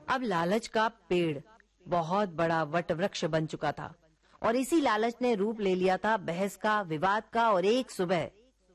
अब लालच का पेड़ बहुत बड़ा वट वृक्ष बन चुका था और इसी लालच ने रूप ले लिया था बहस का, विवाद का। और एक सुबह